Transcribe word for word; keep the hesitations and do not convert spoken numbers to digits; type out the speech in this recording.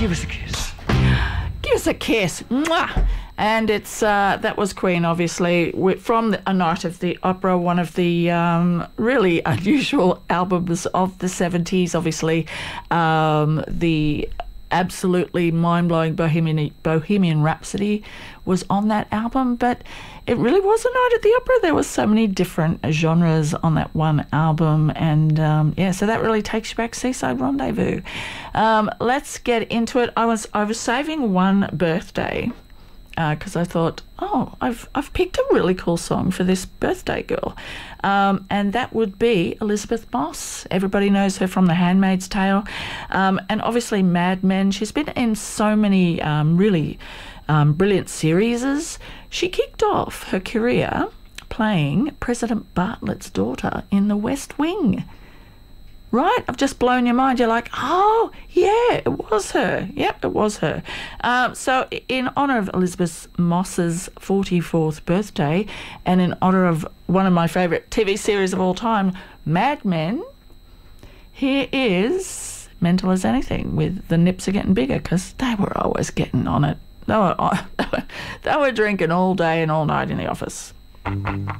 Give us a kiss. Give us a kiss. Mwah! And it's uh, that was Queen, obviously, from A Night at the Opera, one of the um, really unusual albums of the seventies, obviously. Um, the absolutely mind-blowing Bohemian, Bohemian Rhapsody was on that album, but it really was A Night at the Opera. There were so many different genres on that one album, and um, yeah, so that really takes you back. Seaside Rendezvous. Um, let's get into it. I was I was saving one birthday because uh, I thought, oh, I've I've picked a really cool song for this birthday girl, um, and that would be Elisabeth Moss. Everybody knows her from The Handmaid's Tale, um, and obviously Mad Men. She's been in so many um, really um, brilliant series. She kicked off her career playing President Bartlett's daughter in The West Wing. Right? I've just blown your mind. You're like, oh, yeah, it was her. Yep, it was her. Um, so in honour of Elisabeth Moss's forty-fourth birthday, and in honour of one of my favourite T V series of all time, Mad Men, here is Mental as Anything with The Nips Are Getting Bigger, because they were always getting on it. They were, they were drinking all day and all night in the office.